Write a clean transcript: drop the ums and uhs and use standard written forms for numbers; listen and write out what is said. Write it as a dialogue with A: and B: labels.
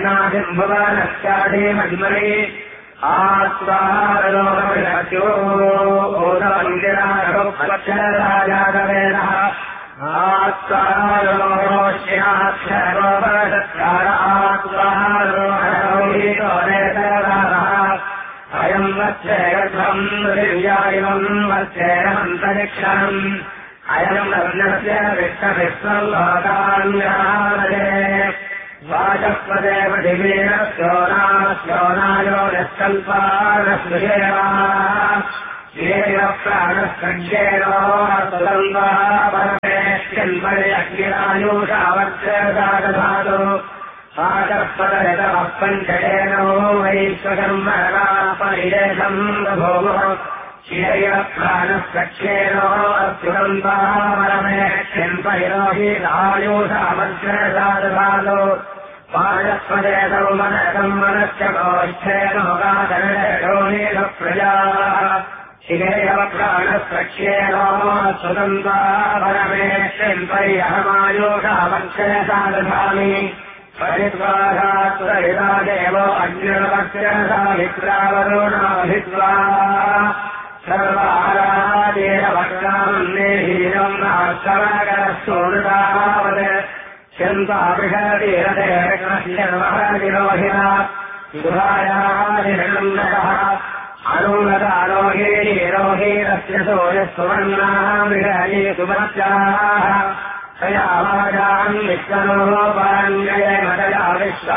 A: भुवनस्याधे मज्मने आस्वारोहत्यो ओदमन्दिरागोपक्षराजागवेनः आस्वारोष्याक्षरोपरसत्कार आस्वारोहरोहितोरेतराः अयम् वत्सेयध्वम् दिव्यायम् वत्सेयमन्तरिक्षणम् अयम् वर्णस्य विश्वविश्वलोकान्यामदे वाचस्पदे पृथिवीर स्योनायो निष्कल्पानस्मृहेव प्राणस्कण्येनो सुगन्धः परमेष्यन्पर्यज्ञायुषावर्चदादधातु वाचस्पदयतमः पञ्चयेनो वैश्वकर्मणा परिदेशम् बभूवः शिरैव प्राणस्कक्षेनो सुगन्धः परमेष्यन्पर्यहितायुषावर्चदादधातु वाचस्पदेतौ मनसम् मनश्च गोष्ठेनोगाधरणोनीलप्रजाः शिरेव प्राणस्कक्षेनो सुगन्धः परमेष्यन्पर्यहमायुषावर्चदादधामि परिद्वारात्रिदा देवो अग्निर्वक्षसावित्रावरुणाभिद्वा सर्वारादेन वक्रामन्नेहीनम् नास्तवकरस्तोरुदावत् शन्ताभिषदीरदेवहिना दुहायादिनन्दः अनुगतारोहीरोहीरस्य सूर्यस्वर्णाभिषये सुमत्याः तया वाजाम् विश्वनोपान्यय मदया विश्व